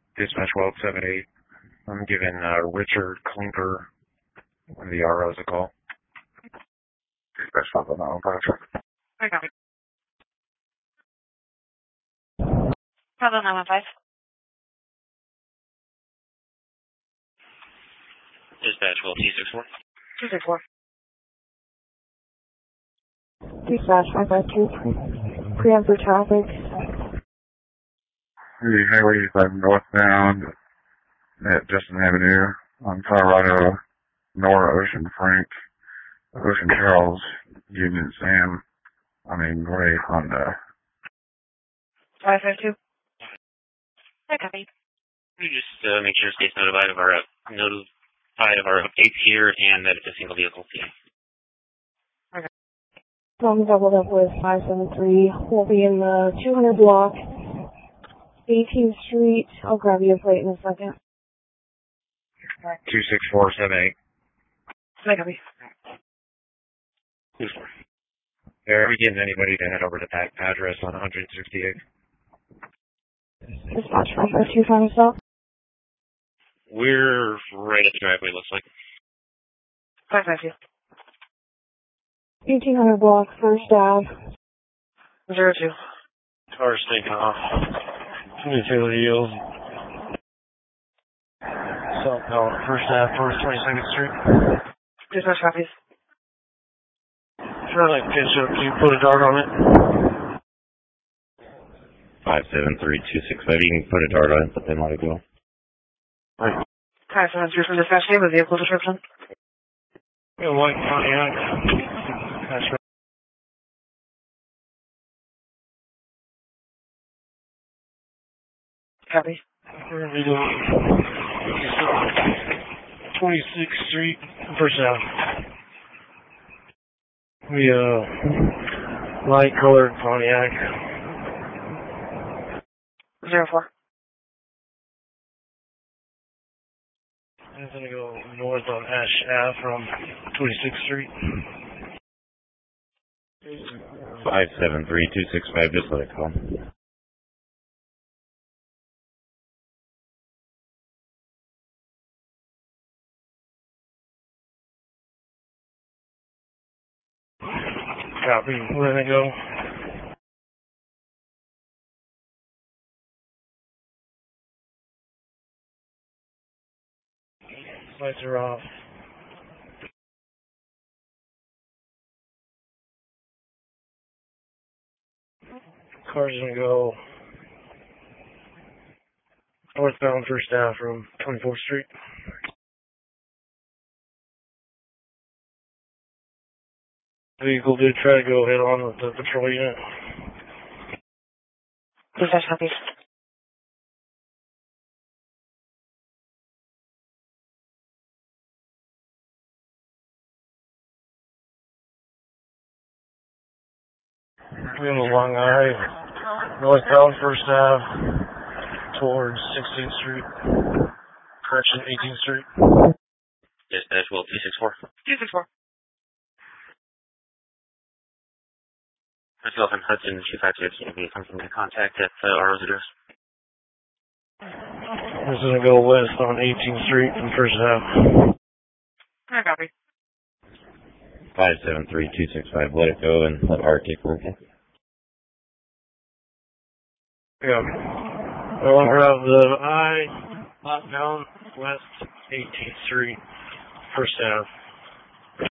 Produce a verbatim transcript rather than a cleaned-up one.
Dispatch twelve seven eight. I'm giving uh, Richard Klinker, one of the R Os, a call. Dispatch five oh nine five. I got it. five oh nine one five. Dispatch twelve two six four. two six four. Dispatch five five two. Preempt for traffic. The highway five northbound at Justin Avenue on Colorado, Nora Ocean Frank, Ocean Charles, Union Sam, on a gray Honda. five five two. I copy. We just uh, make sure state's notified of our uh, notified of our updates here and that it's a single vehicle fee. Okay. I'm doubled up with five seven three. We'll be in the two hundred block, eighteenth Street. I'll grab you a plate in a second. two six four seven eight. I copy. Are we getting anybody to head over to that address on one sixty-eight? Dispatch five five two, find yourself. We're right at the driveway, looks like. five five two. eighteen hundred block, First Ave. zero two. Car's taking off. twenty-two yield. Southbound First Ave towards twenty-second Street. Dispatch copies. Try to like pinch up. Can you put a dart on it? five seven three two six five. You can put a dart on it, but then let it go. Right. five seven three from dispatch name with vehicle description. Yeah, white Pontiac. That's right. Copy. We're going to be doing twenty-sixth Street, First Ave. We, uh, light colored Pontiac. zero four. I'm going to go north on Ash Ave from twenty-sixth Street. five seven three two six five, just let it go. Copy, let it go. Lights are off. Car's gonna go northbound First Ave from twenty-fourth Street. Vehicle did try to go head on with the patrol unit. Dispatch copies. We have a long eye northbound First Ave towards sixteenth Street. Correction, eighteenth Street. Dispatch, well, two six four. two six four. Myself and Hudson, two five six, you can be something to contact at uh, R O's address. This is going to go west on eighteenth Street from First Ave. I copy. five seven three two six five, let it go and let R take work. Yeah. Well, we're out of the I, hot down west eighteenth Street, First Ave.